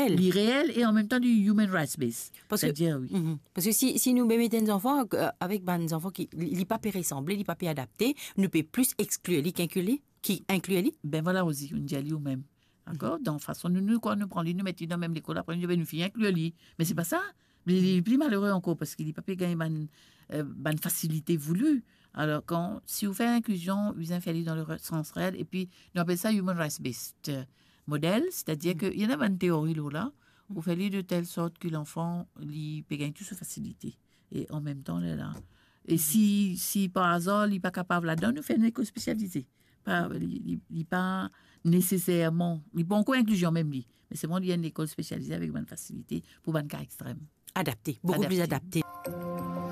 L'irréel et en même temps du human rights based. C'est-à-dire, oui. Parce que si nous mettons des enfants avec des enfants qui ne pas ressembler, ne pas adapter, nous pouvons plus exclure les qui incluent les. Ben voilà aussi, on dit ou même. D'accord? Dans façon, nous, quand nous prenons, nous mettons dans même l'école, après nous devons nous faire inclure lui. Mais c'est pas ça. Il est plus malheureux encore parce qu'il n'est pas gagné une facilité voulue. Alors, si vous faites inclusion, vous faites dans le sens réel, et puis, nous appelons ça human rights based modèle, c'est-à-dire qu'il y en a une théorie là, vous faites de telle sorte que l'enfant, il peut gagner toute sa facilité. Et en même temps, là. Et si par hasard, il n'est pas capable là-dedans, nous faisons une école spécialisée. Il n'est pas nécessairement, il n'est pas encore inclusion même lui, mais c'est bon, il y a une école spécialisée avec une facilité pour un cas extrême. Adapté, beaucoup plus adapté.